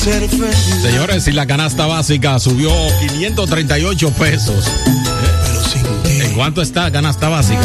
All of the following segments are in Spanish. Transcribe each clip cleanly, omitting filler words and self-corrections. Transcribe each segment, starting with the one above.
ser feliz. Señores, si la canasta básica subió 538 pesos. Pero sin ti. ¿En cuánto está canasta básica?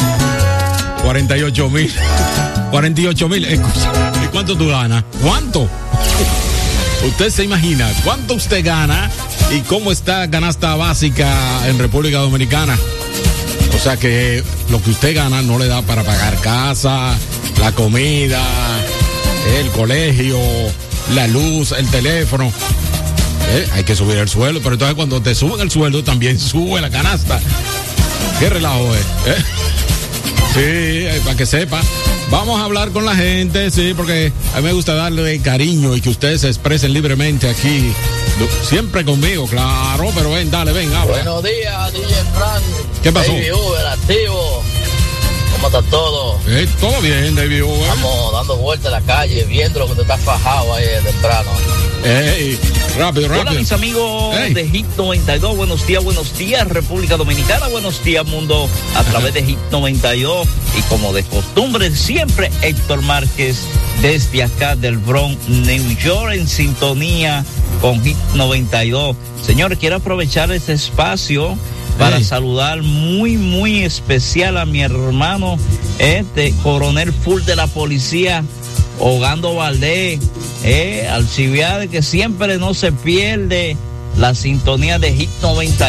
48,000. 48,000. Escucha, ¿y cuánto tú ganas? ¿Cuánto? Usted se imagina cuánto usted gana y cómo está canasta básica en República Dominicana. O sea que lo que usted gana no le da para pagar casa, la comida, el colegio, la luz, el teléfono. Hay que subir el sueldo, pero entonces cuando te suben el sueldo también sube la canasta. ¿Qué relajo es? Sí, para que sepa. Vamos a hablar con la gente, sí, porque a mí me gusta darle cariño y que ustedes se expresen libremente aquí. Siempre conmigo, claro, pero ven, dale, ven, habla. Buenos días, DJ Frank. ¿Qué pasó? David Uber, activo. ¿Cómo está todo? Todo bien, David Uber. Estamos dando vueltas en la calle, viendo lo que te está fajado ahí de temprano. Rápido. Hola, mis amigos de Hit 92. Buenos días, República Dominicana. Buenos días, mundo, a través de Hit 92. Y como de costumbre, siempre Héctor Márquez, desde acá del Bronx, New York, en sintonía con Hit 92. Señores, quiero aprovechar este espacio para saludar muy especial a mi hermano, coronel full de la policía, Ogando Valdés, Alcibiades, que siempre no se pierde la sintonía de Hit 92.